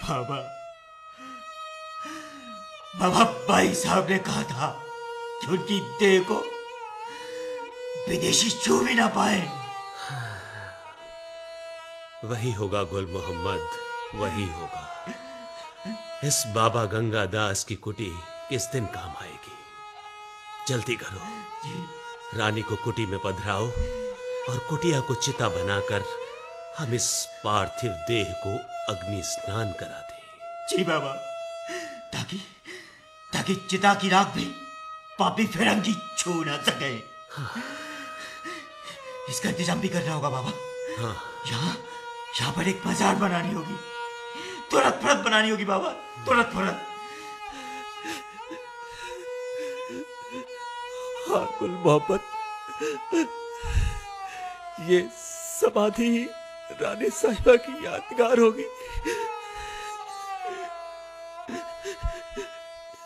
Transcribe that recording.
बाबा, बाबा भाई साहब ने कहा था कि उनकी देह को विदेशी छू भी ना पाए। वही होगा गुल मोहम्मद, वही होगा। इस बाबा गंगादास की कुटी किस दिन काम आएगी। जल्दी करो, रानी को कुटी में पधराओ और कुटिया को चिता बनाकर हम इस पार्थिव देह को अग्नि स्नान करा दें। जी बाबा, ताकि ताकि चिता की राख भी पापी फिरंगी छू ना सके। हाँ। इसका इंतजाम भी करना होगा बाबा। हाँ। यहाँ पर एक मजार बनानी होगी, तुरंत फरत बनानी होगी बाबा, तुरंत फरत। हाँ गुल मोहम्मद, ये समाधि ही रानी साहिबा की यादगार होगी।